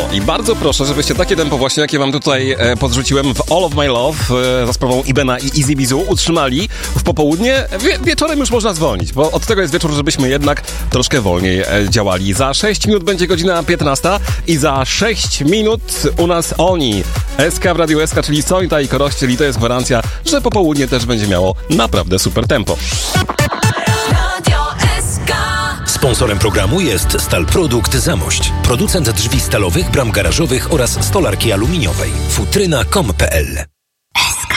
I bardzo proszę, żebyście takie tempo właśnie, jakie wam tutaj podrzuciłem w All of My Love za sprawą Ibena i Easy Bizu utrzymali w popołudnie. Wieczorem już można zwolnić, bo od tego jest wieczór, żebyśmy jednak troszkę wolniej działali. Za 6 minut będzie godzina 15 i za 6 minut u nas oni. SK w Radiu SK, czyli Sonita i Korościel, i to jest gwarancja, że popołudnie też będzie miało naprawdę super tempo. Sponsorem programu jest Stal Produkt Zamość. Producent drzwi stalowych, bram garażowych oraz stolarki aluminiowej. Futryna.com.pl